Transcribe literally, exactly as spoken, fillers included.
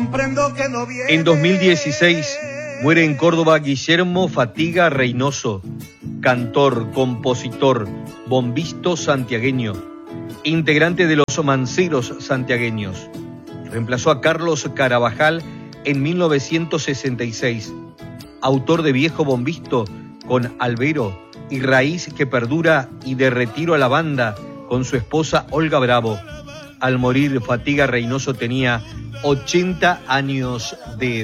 comprendo que no viene. En dos mil dieciséis muere en Córdoba Guillermo Fatiga Reynoso, cantor, compositor, bombisto santiagueño, integrante de los Manceros santiagueños. Reemplazó a Carlos Carabajal en mil novecientos sesenta y seis, autor de Viejo Bombisto con Albero y Raíz que Perdura y de Retiro a la Banda con su esposa Olga Bravo. Al morir, Fatiga Reynoso tenía ochenta años de edad.